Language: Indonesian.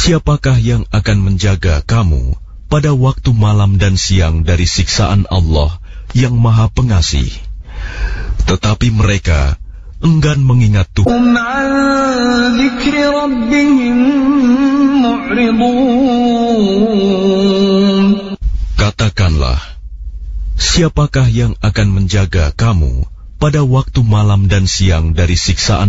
Siapakah yang akan menjaga kamu pada waktu malam dan siang dari siksaan Allah yang Maha Pengasih? Tetapi mereka enggan mengingat Tuhan. Katakanlah, siapakah yang akan menjaga kamu pada waktu malam dan siang dari siksaan